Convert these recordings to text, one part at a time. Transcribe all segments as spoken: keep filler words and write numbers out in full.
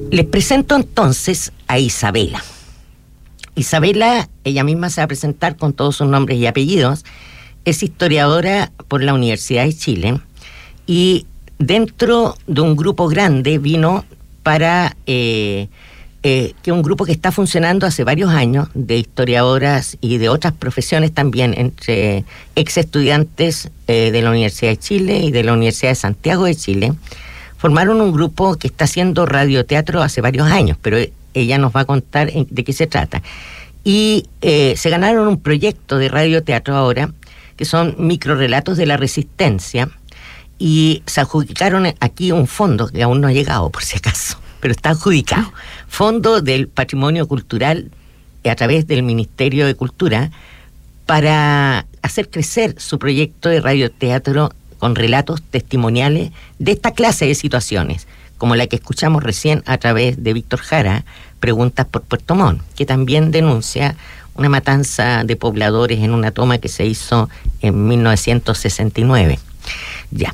Les presento entonces a Isabela. Isabela, ella misma se va a presentar con todos sus nombres y apellidos. Es historiadora por la Universidad de Chile y dentro de un grupo grande vino para eh, eh, que un grupo que está funcionando hace varios años de historiadoras y de otras profesiones también, entre ex estudiantes eh, de la Universidad de Chile y de la Universidad de Santiago de Chile. Formaron un grupo que está haciendo radioteatro hace varios años, pero ella nos va a contar de qué se trata. Y eh, se ganaron un proyecto de radioteatro ahora, que son microrelatos de la resistencia, y se adjudicaron aquí un fondo, que aún no ha llegado, por si acaso, pero está adjudicado. Fondo del Patrimonio Cultural a través del Ministerio de Cultura, para hacer crecer su proyecto de radioteatro con relatos testimoniales de esta clase de situaciones, como la que escuchamos recién a través de Víctor Jara, Preguntas por Puerto Montt, que también denuncia una matanza de pobladores en una toma que se hizo en mil novecientos sesenta y nueve. Ya.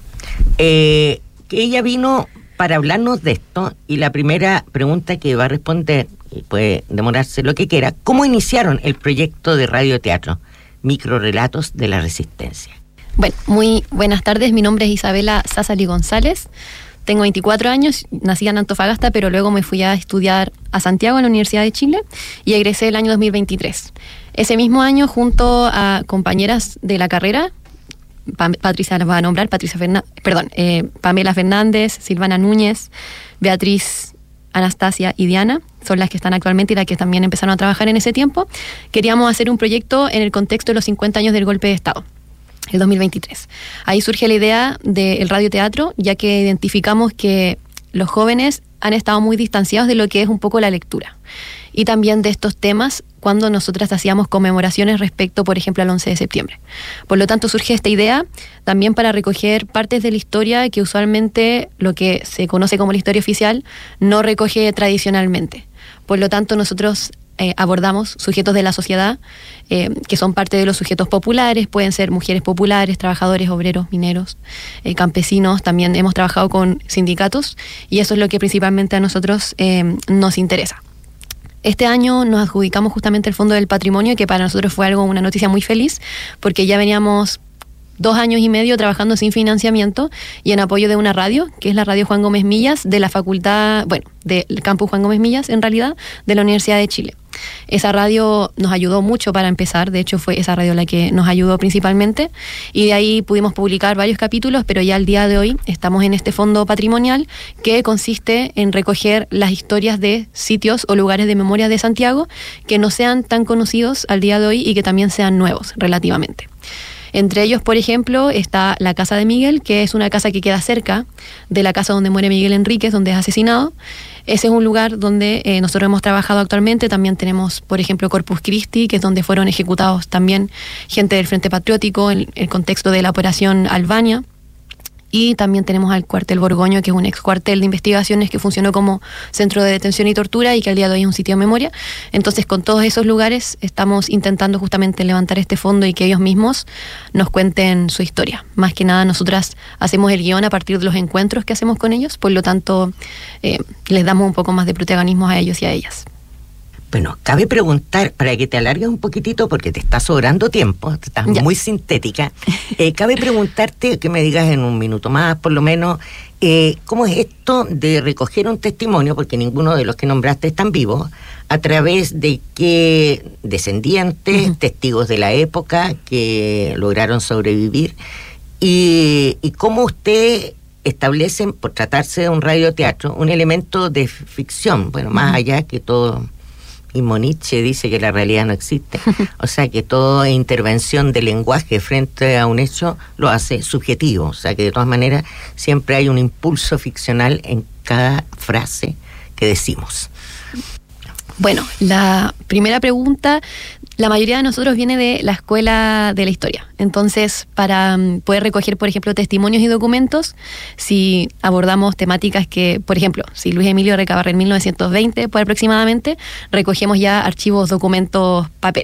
Eh, que ella vino para hablarnos de esto, y la primera pregunta que va a responder, y puede demorarse lo que quiera: ¿cómo iniciaron el proyecto de radioteatro Microrelatos de la Resistencia? Bueno, muy buenas tardes. Mi nombre es Isabela Sassali González. Tengo veinticuatro años, nací en Antofagasta, pero luego me fui a estudiar a Santiago en la Universidad de Chile y egresé el año dos mil veintitrés. Ese mismo año, junto a compañeras de la carrera, Pam- Patricia las va a nombrar, Patricia Fernández, perdón, eh, Pamela Fernández, Silvana Núñez, Beatriz, Anastasia y Diana, son las que están actualmente y las que también empezaron a trabajar en ese tiempo. Queríamos hacer un proyecto en el contexto de los cincuenta años del golpe de Estado, el dos mil veintitrés. Ahí surge la idea del radioteatro, ya que identificamos que los jóvenes han estado muy distanciados de lo que es un poco la lectura y también de estos temas cuando nosotras hacíamos conmemoraciones respecto, por ejemplo, al once de septiembre. Por lo tanto, surge esta idea también para recoger partes de la historia que usualmente lo que se conoce como la historia oficial no recoge tradicionalmente. Por lo tanto, nosotros Eh, abordamos sujetos de la sociedad eh, que son parte de los sujetos populares, pueden ser mujeres populares, trabajadores, obreros, mineros, eh, campesinos. También hemos trabajado con sindicatos y eso es lo que principalmente a nosotros eh, nos interesa. Este año nos adjudicamos justamente el Fondo del Patrimonio, que para nosotros fue algo, una noticia muy feliz, porque ya veníamos dos años y medio trabajando sin financiamiento y en apoyo de una radio, que es la radio Juan Gómez Millas, de la facultad, bueno, del campus Juan Gómez Millas, en realidad, de la Universidad de Chile. Esa radio nos ayudó mucho para empezar, de hecho fue esa radio la que nos ayudó principalmente, y de ahí pudimos publicar varios capítulos, pero ya al día de hoy estamos en este fondo patrimonial que consiste en recoger las historias de sitios o lugares de memoria de Santiago que no sean tan conocidos al día de hoy y que también sean nuevos relativamente. Entre ellos, por ejemplo, está la Casa de Miguel, que es una casa que queda cerca de la casa donde muere Miguel Enríquez, donde es asesinado. Ese es un lugar donde eh, nosotros hemos trabajado actualmente. También tenemos, por ejemplo, Corpus Christi, que es donde fueron ejecutados también gente del Frente Patriótico en el contexto de la Operación Albania. Y también tenemos al cuartel Borgoño, que es un ex cuartel de investigaciones que funcionó como centro de detención y tortura y que al día de hoy es un sitio de memoria. Entonces, con todos esos lugares estamos intentando justamente levantar este fondo y que ellos mismos nos cuenten su historia. Más que nada, nosotras hacemos el guión a partir de los encuentros que hacemos con ellos, por lo tanto, eh, les damos un poco más de protagonismo a ellos y a ellas. Bueno, cabe preguntar, para que te alargues un poquitito, porque te está sobrando tiempo, estás ya muy sintética, eh, cabe preguntarte, que me digas en un minuto más, por lo menos, eh, ¿cómo es esto de recoger un testimonio, porque ninguno de los que nombraste están vivos, a través de qué descendientes, uh-huh. testigos de la época que lograron sobrevivir, y, y cómo usted establecen, por tratarse de un radioteatro, un elemento de ficción, bueno, más uh-huh. allá que todo... Y Nietzsche dice que la realidad no existe. O sea, que toda intervención de lenguaje frente a un hecho lo hace subjetivo. O sea, que de todas maneras siempre hay un impulso ficcional en cada frase que decimos. Bueno, la primera pregunta, la mayoría de nosotros viene de la escuela de la historia. Entonces, para um, poder recoger, por ejemplo, testimonios y documentos, si abordamos temáticas que, por ejemplo, si Luis Emilio Recabarren en mil novecientos veinte, pues aproximadamente, recogemos ya archivos, documentos, papeles.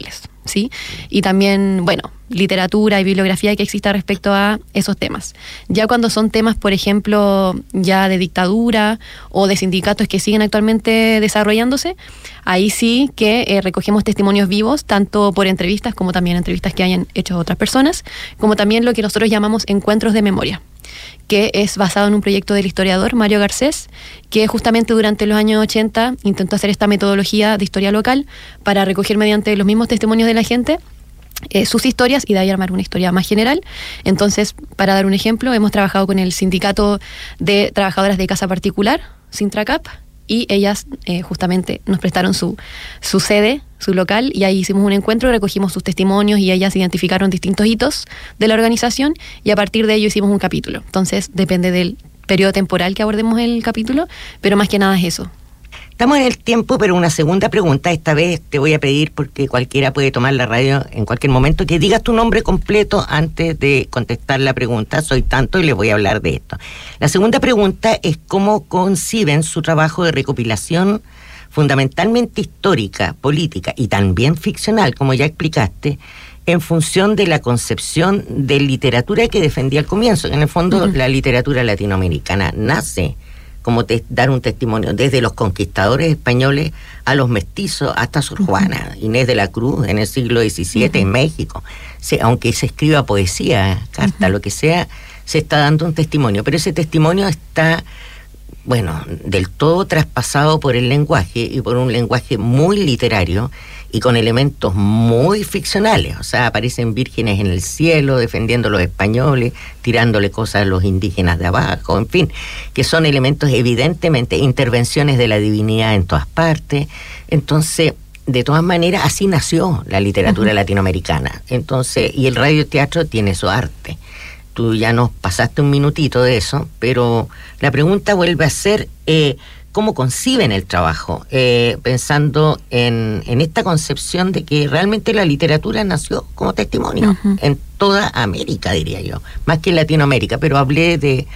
¿sí? Y también, bueno, literatura y bibliografía que exista respecto a esos temas. Ya cuando son temas, por ejemplo, ya de dictadura o de sindicatos que siguen actualmente desarrollándose, ahí sí que eh, recogemos testimonios vivos, tanto por entrevistas como también entrevistas que hayan hecho otras personas, como también lo que nosotros llamamos encuentros de memoria, que es basado en un proyecto del historiador Mario Garcés, que justamente durante los años ochenta intentó hacer esta metodología de historia local para recoger mediante los mismos testimonios de la gente eh, sus historias y de ahí armar una historia más general. Entonces, para dar un ejemplo, hemos trabajado con el Sindicato de Trabajadoras de Casa Particular, Sintracap, y ellas eh, justamente nos prestaron su, su sede, su local, y ahí hicimos un encuentro, recogimos sus testimonios y ellas identificaron distintos hitos de la organización y a partir de ello hicimos un capítulo. Entonces depende del periodo temporal que abordemos el capítulo, pero más que nada es eso. Estamos en el tiempo, pero una segunda pregunta. Esta vez te voy a pedir, porque cualquiera puede tomar la radio en cualquier momento, que digas tu nombre completo antes de contestar la pregunta. Soy tanto y les voy a hablar de esto. La segunda pregunta es cómo conciben su trabajo de recopilación fundamentalmente histórica, política y también ficcional, como ya explicaste, en función de la concepción de literatura que defendía al comienzo. En el fondo, uh-huh. la literatura latinoamericana nace como te, dar un testimonio desde los conquistadores españoles a los mestizos hasta Sor Juana, uh-huh. Inés de la Cruz en el siglo diecisiete uh-huh. en México. Se, aunque se escriba poesía, carta, uh-huh. lo que sea, se está dando un testimonio, pero ese testimonio está, bueno, del todo traspasado por el lenguaje y por un lenguaje muy literario y con elementos muy ficcionales. O sea, aparecen vírgenes en el cielo defendiendo a los españoles, tirándole cosas a los indígenas de abajo, en fin, que son elementos evidentemente, intervenciones de la divinidad en todas partes. Entonces, de todas maneras, así nació la literatura uh-huh. latinoamericana. Entonces, y el radioteatro tiene su arte. Tú ya nos pasaste un minutito de eso, pero la pregunta vuelve a ser eh, ¿cómo conciben el trabajo? Eh, pensando en, en esta concepción de que realmente la literatura nació como testimonio uh-huh. en toda América, diría yo, más que en Latinoamérica, pero hablé de,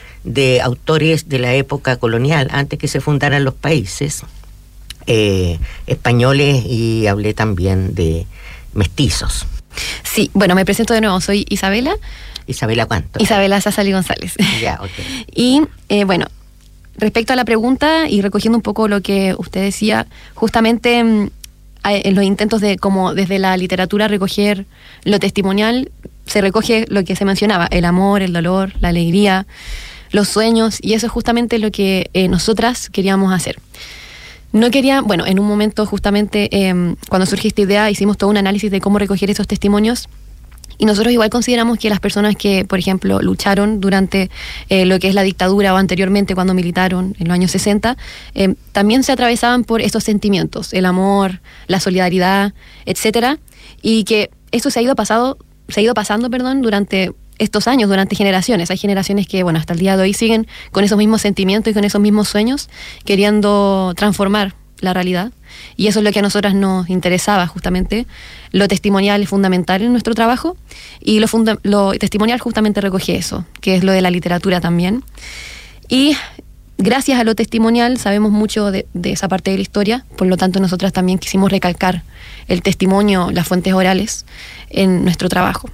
de autores de la época colonial, antes que se fundaran los países eh, españoles, y hablé también de mestizos. Sí, bueno, me presento de nuevo, soy Isabela. Isabela, ¿cuánto? Isabela Sasali González. Ya, ok. Y, eh, bueno, respecto a la pregunta y recogiendo un poco lo que usted decía, justamente en los intentos de, como desde la literatura, recoger lo testimonial, se recoge lo que se mencionaba, el amor, el dolor, la alegría, los sueños, y eso es justamente lo que eh, nosotras queríamos hacer. No quería, bueno, en un momento justamente eh, cuando surgió esta idea, hicimos todo un análisis de cómo recoger esos testimonios. Y nosotros igual consideramos que las personas que, por ejemplo, lucharon durante eh, lo que es la dictadura o anteriormente cuando militaron en los años sesenta, eh, también se atravesaban por estos sentimientos, el amor, la solidaridad, etcétera, y que esto se ha ido pasado, se ha ido pasando, perdón, durante estos años, durante generaciones. Hay generaciones que, bueno, hasta el día de hoy siguen con esos mismos sentimientos y con esos mismos sueños, queriendo transformar la realidad, y eso es lo que a nosotras nos interesaba justamente. Lo testimonial es fundamental en nuestro trabajo y lo, funda- lo testimonial justamente recoge eso, que es lo de la literatura también, y gracias a lo testimonial sabemos mucho de, de esa parte de la historia, por lo tanto nosotras también quisimos recalcar el testimonio, las fuentes orales en nuestro trabajo.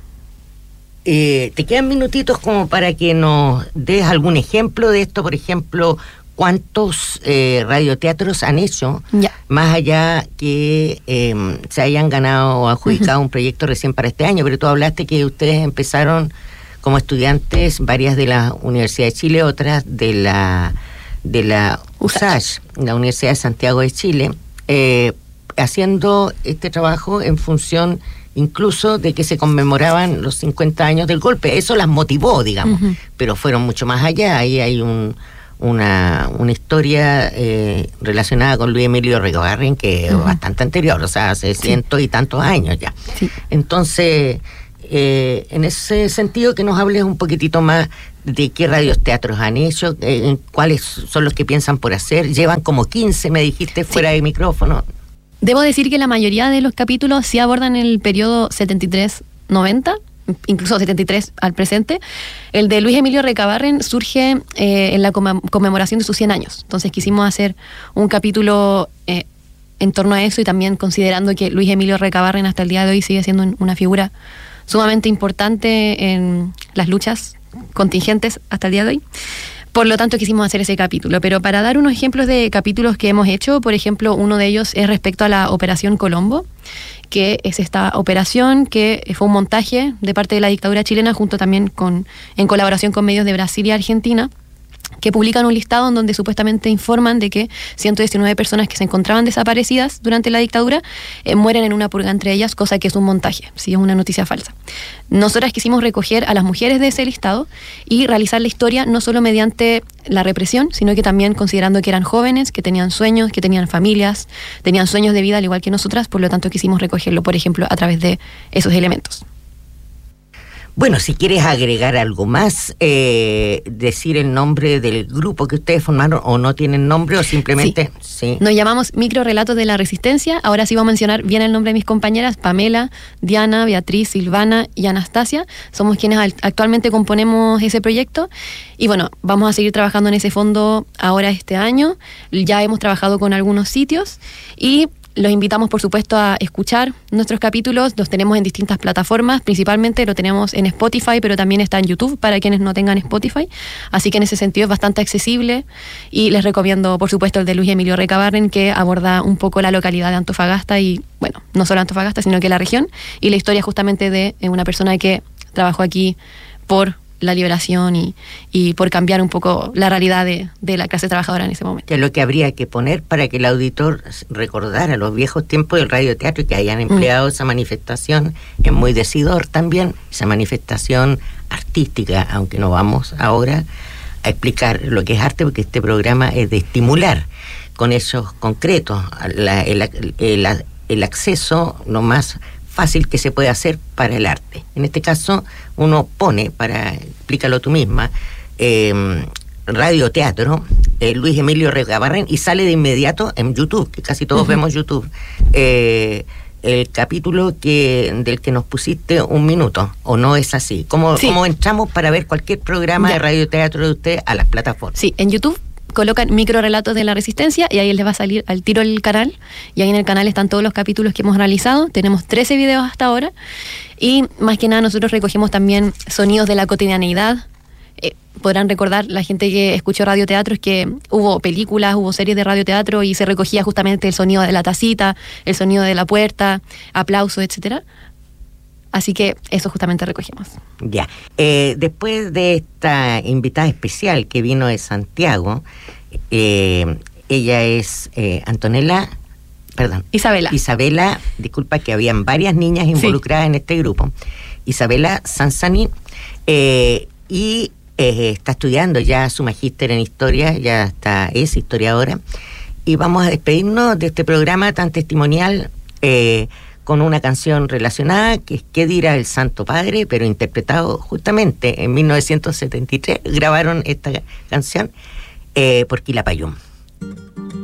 Eh, ¿te quedan minutitos como para que nos des algún ejemplo de esto? Por ejemplo, ¿cuántos eh, radioteatros han hecho? Ya. Más allá que eh, se hayan ganado o adjudicado uh-huh. un proyecto recién para este año, pero tú hablaste que ustedes empezaron como estudiantes, varias de la Universidad de Chile, otras de la de la U S A C H, la Universidad de Santiago de Chile, eh, haciendo este trabajo en función incluso de que se conmemoraban los cincuenta años del golpe. Eso las motivó, digamos, uh-huh. pero fueron mucho más allá. Ahí hay un una una historia eh, relacionada con Luis Emilio Recabarren que es uh-huh. bastante anterior, o sea, hace sí. cientos y tantos años ya. Sí. Entonces, eh, en ese sentido, que nos hables un poquitito más de qué radioteatros han hecho, eh, cuáles son los que piensan por hacer. Llevan como quince, me dijiste, fuera sí. de micrófono. Debo decir que la mayoría de los capítulos sí abordan el periodo setenta y tres noventa, incluso setenta y tres al presente. El de Luis Emilio Recabarren surge eh, en la conmemoración de sus cien años. Entonces quisimos hacer un capítulo eh, en torno a eso, y también considerando que Luis Emilio Recabarren hasta el día de hoy sigue siendo una figura sumamente importante en las luchas contingentes hasta el día de hoy. Por lo tanto, quisimos hacer ese capítulo. Pero para dar unos ejemplos de capítulos que hemos hecho, por ejemplo, uno de ellos es respecto a la Operación Colombo, que es esta operación que fue un montaje de parte de la dictadura chilena, junto también con, en colaboración con medios de Brasil y Argentina, que publican un listado en donde supuestamente informan de que ciento diecinueve personas que se encontraban desaparecidas durante la dictadura eh, mueren en una purga entre ellas, cosa que es un montaje, sí, es una noticia falsa. Nosotras quisimos recoger a las mujeres de ese listado y realizar la historia no solo mediante la represión, sino que también considerando que eran jóvenes, que tenían sueños, que tenían familias, tenían sueños de vida al igual que nosotras, por lo tanto quisimos recogerlo, por ejemplo, a través de esos elementos. Bueno, si quieres agregar algo más, eh, decir el nombre del grupo que ustedes formaron, o no tienen nombre, o simplemente... Sí. Sí. Nos llamamos Micro Relatos de la Resistencia. Ahora sí voy a mencionar bien el nombre de mis compañeras: Pamela, Diana, Beatriz, Silvana y Anastasia. Somos quienes actualmente componemos ese proyecto. Y bueno, vamos a seguir trabajando en ese fondo ahora este año. Ya hemos trabajado con algunos sitios y... los invitamos, por supuesto, a escuchar nuestros capítulos. Los tenemos en distintas plataformas, principalmente lo tenemos en Spotify, pero también está en YouTube para quienes no tengan Spotify. Así que en ese sentido es bastante accesible, y les recomiendo, por supuesto, el de Luis Emilio Recabarren, que aborda un poco la localidad de Antofagasta y, bueno, no solo Antofagasta, sino que la región, y la historia justamente de una persona que trabajó aquí por la liberación y, y por cambiar un poco la realidad de, de la clase trabajadora en ese momento. Que es lo que habría que poner para que el auditor recordara los viejos tiempos del radioteatro, y que hayan empleado mm. esa manifestación. Es muy decidor también esa manifestación artística, aunque no vamos ahora a explicar lo que es arte, porque este programa es de estimular con hechos concretos la, el, el, el acceso lo más fácil que se puede hacer para el arte. En este caso, uno pone, para, explícalo tú misma, eh, radioteatro, eh, Luis Emilio Recabarren, y sale de inmediato en YouTube, que casi todos uh-huh. vemos YouTube, eh, el capítulo que del que nos pusiste un minuto, ¿o no es así? ¿Cómo, sí. ¿cómo entramos para ver cualquier programa ya. de radioteatro de usted a las plataformas? Sí, en YouTube colocan Micro Relatos de la Resistencia y ahí les va a salir al tiro el canal, y ahí en el canal están todos los capítulos que hemos realizado. Tenemos trece videos hasta ahora, y más que nada nosotros recogemos también sonidos de la cotidianeidad. Eh, podrán recordar la gente que escuchó radioteatro es que hubo películas, hubo series de radioteatro y se recogía justamente el sonido de la tacita, el sonido de la puerta, aplausos, etcétera. Así que eso justamente recogimos. Ya. Eh, después de esta invitada especial que vino de Santiago, eh, ella es eh, Antonella, perdón. Isabela. Isabela, disculpa, que habían varias niñas involucradas sí. en este grupo. Isabela Sansani, eh, y eh, está estudiando ya su magíster en historia, ya está, es historiadora. Y vamos a despedirnos de este programa tan testimonial, eh, con una canción relacionada, que es ¿Qué dirá el Santo Padre?, pero interpretado justamente en mil novecientos setenta y tres, grabaron esta canción eh, por Quilapayún.